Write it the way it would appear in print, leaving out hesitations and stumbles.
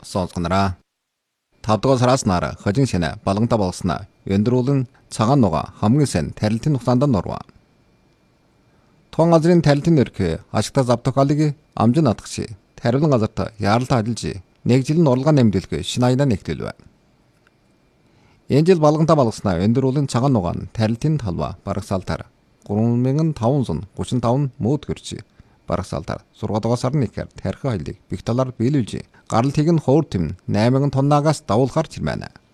сонсгонараа. 5 дугаар сараас нара хожин шинэ балганта болсноо өндрүүлэн цагаан нуга хамгийн сайн тарилтын хугацаанд норва. Тон газрын тарилтын өрхөө ашигта завтокалыг амжин атгачи таривлан газарт яаралтай ажиллаж нэг жилийн орлогоо нэмэлдүүлэх шинэ аянаа нэгтэлвэ. Энэ жил балганта болгосноо өндрүүлэн цагаан нуга тарилтын талва барагсаалтаар 3535 мөд гэрчи барагсаалтаар 6 дугаар сарын 1-ээр тархи хайлыг бих талаар биелүүлж гаралтыг нь хуур тэм 8000 тоннаагаас давуулахар чирмэнэ.